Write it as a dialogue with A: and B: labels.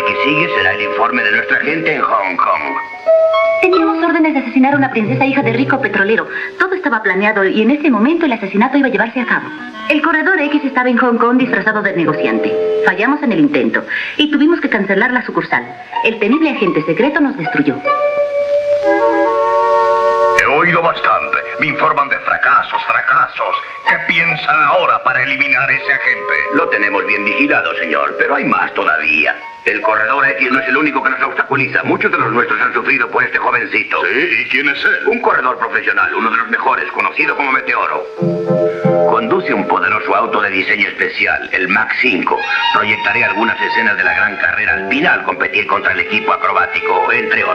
A: que sigue será el informe de nuestra gente en Hong Kong.
B: Teníamos órdenes de asesinar a una princesa hija de rico petrolero. Todo estaba planeado y en ese momento el asesinato iba a llevarse a cabo. El corredor X estaba en Hong Kong disfrazado de negociante. Fallamos en el intento y tuvimos que cancelar la sucursal. El temible agente secreto nos destruyó.
C: He oído bastante. Me informan de fracasos. ¿Qué piensan ahora para eliminar a ese agente?
A: Lo tenemos bien vigilado, señor, pero hay más todavía. El corredor X no es el único que nos obstaculiza. Muchos de los nuestros han sufrido por este jovencito.
C: ¿Sí? ¿Y quién es él?
A: Un corredor profesional, uno de los mejores, conocido como Meteoro. Conduce un poderoso auto de diseño especial, el Mach 5. Proyectaré algunas escenas de la gran carrera alpina al competir contra el equipo acrobático, entre otros.